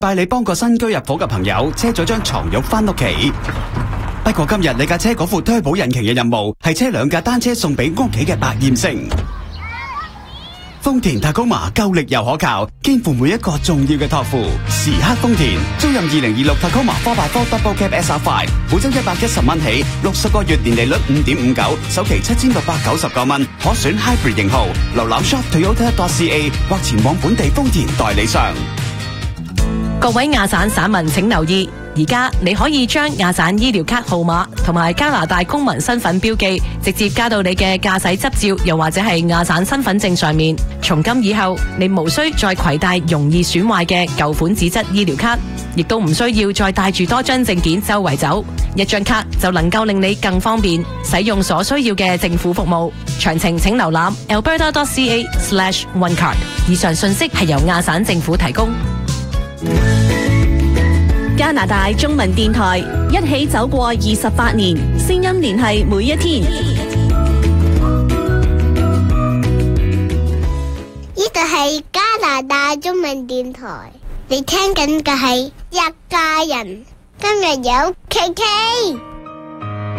拜你幫個新居入伙嘅朋友車咗張床褥返屋企。不過今日你架車嗰副推保引擎嘅任務係車2架單車送俾屋企嘅百厭星。豐田 Tacoma 夠力又可靠，肩負每一個重要嘅託付。時刻豐田，租賃2026 Tacoma 4x4 Double Cab SR5，每周110蚊起，60個月年利率5.59，首期7699蚊，可選 Hybrid 型號。瀏覽 shop.toyota.ca 或前往本地豐田代理商。 各位亞省省民請留意，而家你可以將亞省醫療卡號碼同埋加拿大公民身份標記直接加到你嘅駕駛執照，又或者係亞省身份證上面。從今以後，你無需再攜帶容易損壞嘅舊款紙質醫療卡，亦都唔需要再帶住多張證件周圍走，一張卡就能夠令你更方便使用所需要嘅政府服務。詳情請瀏覽 alberta.ca/onecard。以上信息係由亞省政府提供。 加拿大中文電台一起走過28年，聲音聯繫每一天。 呢度係加拿大中文電台，你聽緊嘅係一家人。今日有 KK。